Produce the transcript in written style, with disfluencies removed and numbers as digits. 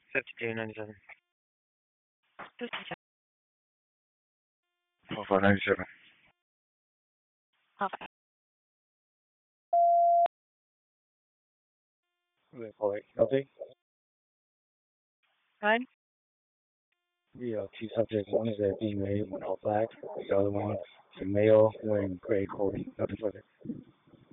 5297. 4597. Okay. They call it LD. Good. Two subjects. One is a female with all black. The other one is a male wearing gray clothing. Nothing further.